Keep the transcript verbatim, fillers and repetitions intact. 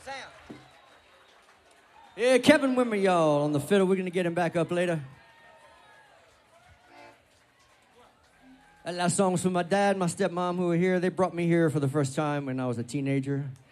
Yeah, Kevin Wimmer, y'all, on the fiddle. We're going to get him back up later. That last song was for my dad, my stepmom, who were here. They brought me here for the first time when I was a teenager.